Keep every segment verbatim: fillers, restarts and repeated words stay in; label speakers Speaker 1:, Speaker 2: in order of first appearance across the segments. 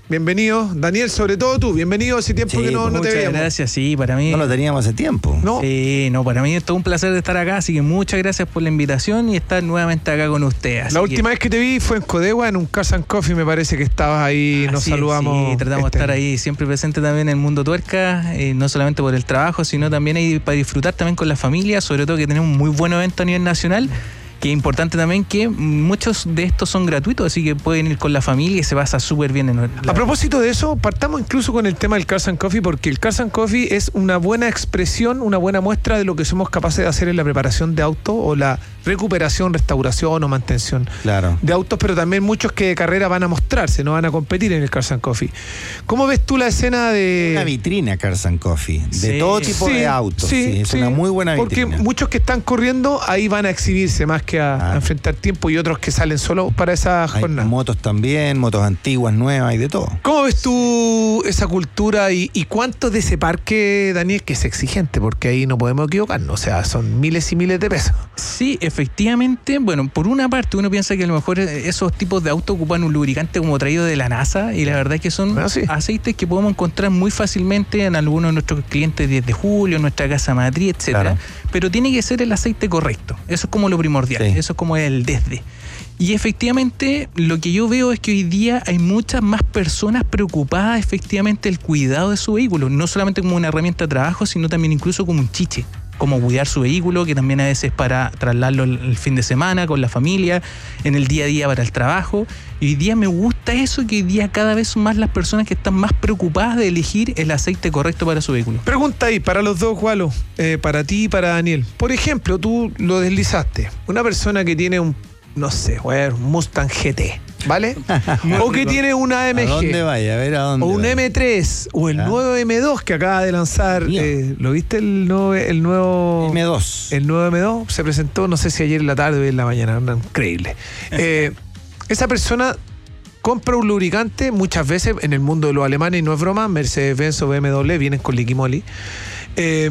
Speaker 1: bienvenido. Daniel, sobre todo tú, bienvenido. Hace tiempo sí, que no, no te veíamos.
Speaker 2: Muchas gracias, sí, para mí.
Speaker 3: No lo teníamos hace tiempo.
Speaker 1: No.
Speaker 2: Sí, no, para mí es todo un placer de estar acá, así que muchas gracias por la invitación y estar nuevamente acá con ustedes.
Speaker 1: La última que... vez que te vi fue en Codegua, en un Cars and Coffee, me parece que estabas ahí, ah, nos sí, saludamos.
Speaker 2: Sí, tratamos
Speaker 1: este...
Speaker 2: de estar ahí siempre presente también en el mundo tuerca, eh, no solamente por el trabajo, sino también ahí para disfrutar también con la familia, sobre todo que tenemos un muy buen evento a nivel nacional. Que es importante también que muchos de estos son gratuitos, así que pueden ir con la familia y se pasa súper bien. En la...
Speaker 1: A propósito de eso, partamos incluso con el tema del Cars and Coffee, porque el Cars and Coffee es una buena expresión, una buena muestra de lo que somos capaces de hacer en la preparación de autos o la recuperación, restauración o mantención
Speaker 3: claro.
Speaker 1: de autos, pero también muchos que de carrera van a mostrarse, no van a competir en el Cars and Coffee. ¿Cómo ves tú la escena de...?
Speaker 3: Una vitrina Cars and Coffee, de
Speaker 2: sí.
Speaker 3: todo tipo
Speaker 1: sí,
Speaker 3: de autos.
Speaker 1: Sí,
Speaker 3: sí, es
Speaker 1: sí,
Speaker 3: una muy buena vitrina.
Speaker 1: Porque muchos que están corriendo ahí van a exhibirse más que a, ah. a enfrentar tiempo y otros que salen solo para esa
Speaker 3: Hay
Speaker 1: jornada.
Speaker 3: Motos también, motos antiguas, nuevas y de todo.
Speaker 1: ¿Cómo ves tú esa cultura y, y cuánto de ese parque, Daniel, que es exigente? Porque ahí no podemos equivocarnos, o sea, son miles y miles de pesos.
Speaker 2: Sí, efectivamente, bueno, por una parte uno piensa que a lo mejor esos tipos de autos ocupan un lubricante como traído de la NASA y la verdad es que son bueno, sí. aceites que podemos encontrar muy fácilmente en algunos de nuestros clientes diez de julio, en nuestra casa matriz, etcétera. Claro. Pero tiene que ser el aceite correcto, eso es como lo primordial, sí. eso es como el desde. Y efectivamente lo que yo veo es que hoy día hay muchas más personas preocupadas efectivamente del cuidado de su vehículo, no solamente como una herramienta de trabajo, sino también incluso como un chiche, como cuidar su vehículo, que también a veces para trasladarlo el fin de semana con la familia, en el día a día para el trabajo. Y hoy día me gusta eso, que hoy día cada vez son más las personas que están más preocupadas de elegir el aceite correcto para su vehículo.
Speaker 1: Pregunta ahí, para los dos, Walo, eh, para ti y para Daniel. Por ejemplo, tú lo deslizaste. Una persona que tiene un, no sé, un Mustang G T, ¿vale? O que tiene una A M G.
Speaker 3: ¿A dónde vaya? A ver, ¿a dónde
Speaker 1: o un
Speaker 3: vaya?
Speaker 1: M tres, o el ¿Ah? nuevo M dos que acaba de lanzar. Eh, ¿Lo viste el nuevo, el nuevo
Speaker 3: M dos?
Speaker 1: El nuevo M dos se presentó, no sé si ayer en la tarde o en la mañana, increíble. Eh, esa persona compra un lubricante, muchas veces en el mundo de los alemanes, y no es broma, Mercedes-Benz o B M W vienen con liquimoli. Eh,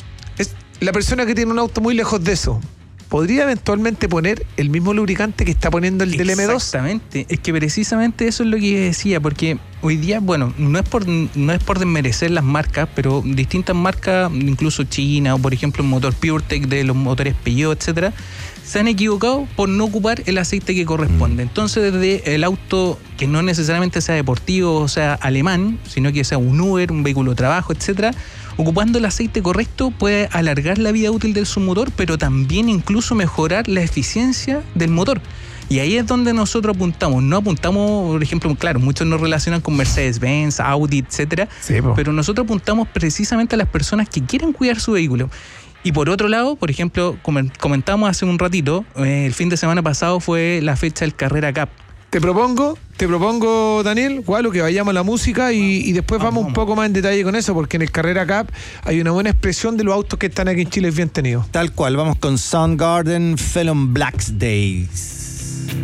Speaker 1: es la persona que tiene un auto muy lejos de eso. ¿Podría eventualmente poner el mismo lubricante que está poniendo el del M dos?
Speaker 2: Exactamente, es que precisamente eso es lo que yo decía, porque hoy día, bueno, no es por no es por desmerecer las marcas, pero distintas marcas, incluso China, o por ejemplo el motor PureTech de los motores Peugeot, etcétera, se han equivocado por no ocupar el aceite que corresponde. Entonces, desde el auto que no necesariamente sea deportivo o sea alemán, sino que sea un Uber, un vehículo de trabajo, etcétera, ocupando el aceite correcto puede alargar la vida útil de su motor, pero también incluso mejorar la eficiencia del motor. Y ahí es donde nosotros apuntamos. No apuntamos, por ejemplo, claro, muchos nos relacionan con Mercedes-Benz, Audi, etcétera, sí, pero nosotros apuntamos precisamente a las personas que quieren cuidar su vehículo. Y por otro lado, por ejemplo, comentamos hace un ratito, eh, el fin de semana pasado fue la fecha del Carrera Cup.
Speaker 1: Te propongo, te propongo, Daniel, Walo, que vayamos a la música y, y después vamos, vamos un poco más en detalle con eso, porque en el Carrera Cup hay una buena expresión de los autos que están aquí en Chile bien tenidos.
Speaker 3: Tal cual, vamos con Soundgarden, Felon Black's Days.